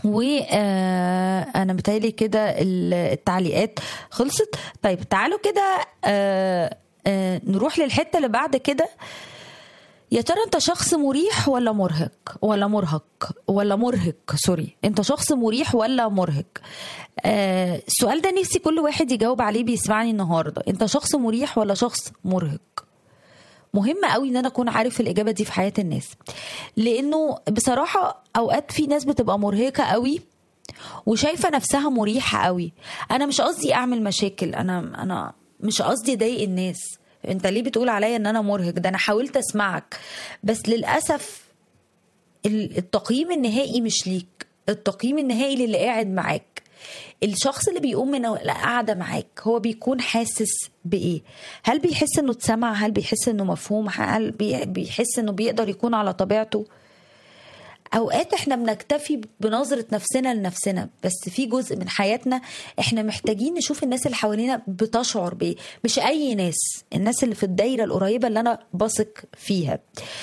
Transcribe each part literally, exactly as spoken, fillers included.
وانا متهيألي كده التعليقات خلصت. طيب تعالوا كده آه آه نروح للحتة اللي بعد كده. يا ترى انت شخص مريح ولا مرهق ولا مرهق ولا مرهق سوري انت شخص مريح ولا مرهق؟ آه السؤال ده نفسي كل واحد يجاوب عليه بيسمعني النهاردة. انت شخص مريح ولا شخص مرهق؟ مهم قوي ان انا اكون عارف الاجابة دي في حياة الناس، لانه بصراحة اوقات في ناس بتبقى مرهقة قوي وشايفة نفسها مريحة قوي. انا مش قصدي اعمل مشاكل، انا انا مش قصدي اضايق الناس. انت ليه بتقول عليا ان انا مرهق؟ ده انا حاولت اسمعك، بس للأسف التقييم النهائي مش ليك، التقييم النهائي للي قاعد معاك. الشخص اللي بيقوم من القعدة معاك هو بيكون حاسس بإيه؟ هل بيحس انه اتسمع؟ هل بيحس انه مفهوم؟ هل بيحس انه بيقدر يكون على طبيعته؟ اوقات احنا بنكتفي بنظرة نفسنا لنفسنا، بس في جزء من حياتنا احنا محتاجين نشوف الناس اللي حوالينا بتشعر بايه. مش اي ناس، الناس اللي في الدايرة القريبة اللي انا بثق فيها.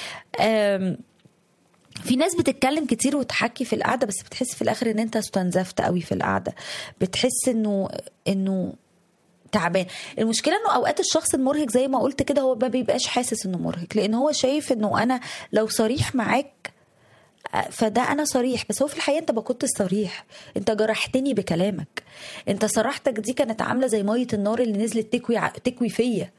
في ناس بتتكلم كتير وتحكي في القعدة، بس بتحس في الاخر ان انت استنزفت قوي في القعدة، بتحس انه انه تعبان. المشكلة انه اوقات الشخص المرهق زي ما قلت كده هو ما بيبقاش حاسس انه مرهق، لان هو شايف انه انا لو صريح معاك فده انا صريح، بس هو في الحقيقه انت ما كنتش صريح، انت جرحتني بكلامك. انت صراحتك دي كانت عامله زي ميه النار اللي نزلت تكوي تكوي فيا.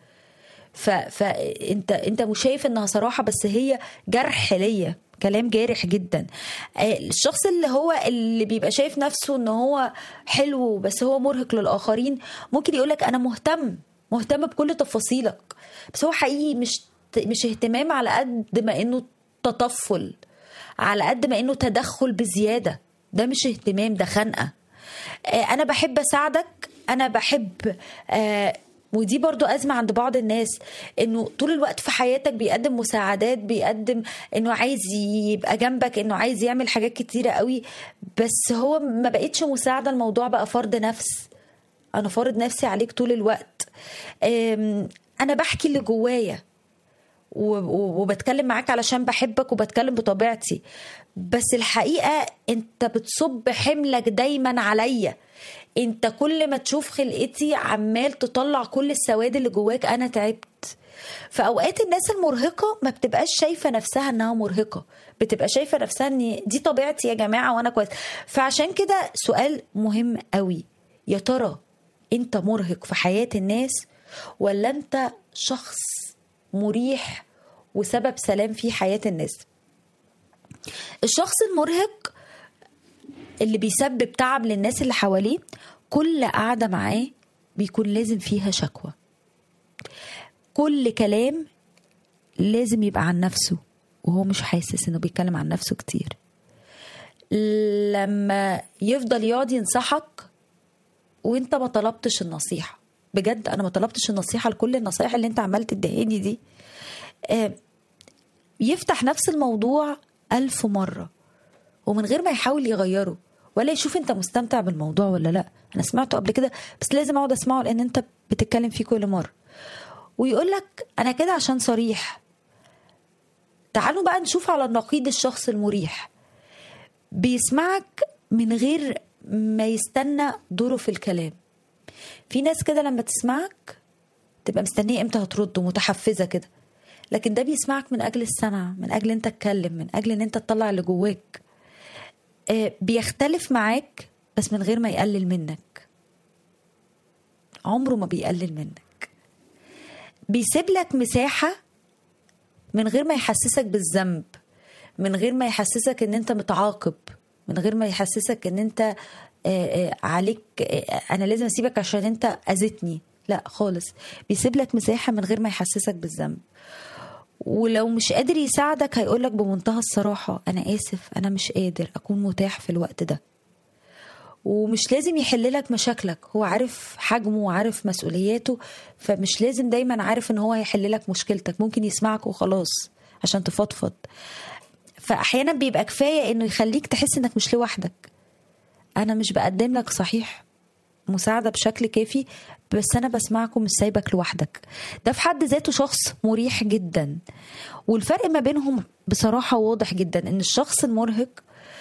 فانت انت مش شايف انها صراحه، بس هي جرح ليا، كلام جارح جدا. الشخص اللي هو اللي بيبقى شايف نفسه ان هو حلو بس هو مرهق للاخرين ممكن يقولك انا مهتم مهتم بكل تفاصيلك، بس هو حقيقي مش مش اهتمام على قد ما انه تطفل، على قد ما انه تدخل بزيادة. ده مش اهتمام، ده خنقة. انا بحب اساعدك، انا بحب آه ودي برضو أزمة عند بعض الناس، انه طول الوقت في حياتك بيقدم مساعدات، بيقدم انه عايز يبقى جنبك، انه عايز يعمل حاجات كتيرة قوي، بس هو ما بقتش مساعدة، الموضوع بقى فرض نفس. انا فرض نفسي عليك طول الوقت. انا بحكي اللي جوايا وبتكلم معاك علشان بحبك وبتكلم بطبيعتي، بس الحقيقة انت بتصب حملك دايما عليا. انت كل ما تشوف خلقتي عمال تطلع كل السواد اللي جواك. انا تعبت. فاوقات الناس المرهقة ما بتبقاش شايفة نفسها انها مرهقة، بتبقى شايفة نفسها ان دي طبيعتي يا جماعة وانا كويس. فعشان كده سؤال مهم قوي، يا ترى انت مرهق في حياة الناس ولا انت شخص مريح وسبب سلام في حياة الناس؟ الشخص المرهق اللي بيسبب تعب للناس اللي حواليه كل قعدة معاه بيكون لازم فيها شكوى، كل كلام لازم يبقى عن نفسه وهو مش حاسس انه بيتكلم عن نفسه كتير. لما يفضل يقعد ينصحك وانت ما طلبتش النصيحة، بجد انا ما طلبتش النصيحة لكل النصائح اللي انت عمال تدهني دي، يفتح نفس الموضوع ألف مرة ومن غير ما يحاول يغيره ولا يشوف انت مستمتع بالموضوع ولا لا. انا سمعته قبل كده بس لازم اقعد اسمعه لان انت بتتكلم فيه كل مرة، ويقولك انا كده عشان صريح. تعالوا بقى نشوف على النقيض الشخص المريح، بيسمعك من غير ما يستنى دوره في الكلام. في ناس كده لما تسمعك تبقى مستنية امتى هترد ومتحفزة كده، لكن ده بيسمعك من أجل السمع، من أجل أنت تتكلم، من أجل أن أنت تطلع اللي جواك. آه بيختلف معاك بس من غير ما يقلل منك، عمره ما بيقلل منك. بيسيب لك مساحة من غير ما يحسسك بالذنب، من غير ما يحسسك أن أنت متعاقب، من غير ما يحسسك أن أنت آه آه عليك آه أنا لازم أسيبك عشان أنت أذيتني. لا خالص، بيسيب لك مساحة من غير ما يحسسك بالذنب. ولو مش قادر يساعدك هيقولك بمنتهى الصراحة أنا آسف، أنا مش قادر أكون متاح في الوقت ده. ومش لازم يحللك مشاكلك، هو عارف حجمه وعارف مسؤولياته، فمش لازم دايما عارف ان هو هيحللك مشكلتك، ممكن يسمعك وخلاص عشان تفضفض. فأحيانا بيبقى كفاية انه يخليك تحس انك مش لوحدك. أنا مش بقدم لك صحيح مساعدة بشكل كافي، بس أنا بسمعك ومش سايبك لوحدك. ده في حد ذاته شخص مريح جدا. والفرق ما بينهم بصراحة واضح جدا، إن الشخص المرهق